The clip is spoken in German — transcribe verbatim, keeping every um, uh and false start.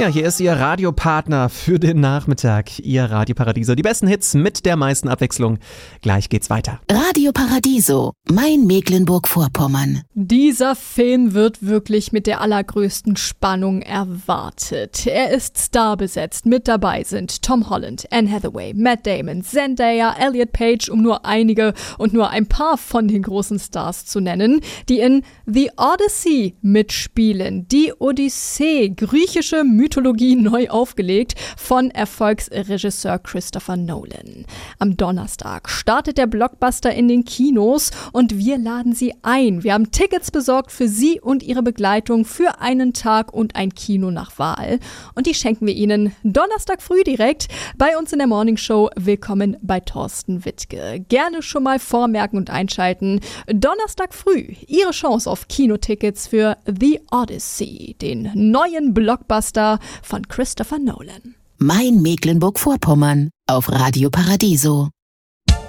Ja, hier ist Ihr Radiopartner für den Nachmittag, Ihr Radio Paradiso. Die besten Hits mit der meisten Abwechslung. Gleich geht's weiter. Radio Paradiso, mein Mecklenburg-Vorpommern. Dieser Film wird wirklich mit der allergrößten Spannung erwartet. Er ist starbesetzt. Mit dabei sind Tom Holland, Anne Hathaway, Matt Damon, Zendaya, Elliot Page, um nur einige und nur ein paar von den großen Stars zu nennen, die in The Odyssey mitspielen. Die Odyssee, griechische Mythologie neu aufgelegt von Erfolgsregisseur Christopher Nolan. Am Donnerstag startet der Blockbuster in den Kinos und wir laden Sie ein. Wir haben Tickets besorgt für Sie und Ihre Begleitung für einen Tag und ein Kino nach Wahl. Und die schenken wir Ihnen Donnerstag früh direkt bei uns in der Morning Show. Willkommen bei Thorsten Wittke. Gerne schon mal vormerken und einschalten. Donnerstag früh Ihre Chance auf Kinotickets für The Odyssey, den neuen Blockbuster von Christopher Nolan. Mein Mecklenburg-Vorpommern auf Radio Paradiso.